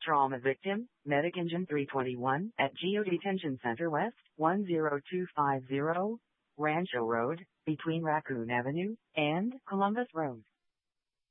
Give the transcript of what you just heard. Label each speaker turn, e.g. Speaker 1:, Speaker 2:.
Speaker 1: Trauma victim, Medic Engine 321 at Geo Detention Center West, 10250, Rancho Road, between Raccoon Avenue and Columbus Road.